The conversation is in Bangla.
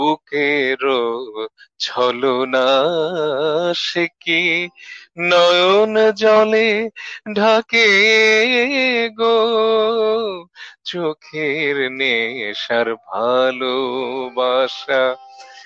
বুকেরও ছলনা, সে কি নয়ন জলে ঢাকে গো, চোখের নেশার ভালোবাসা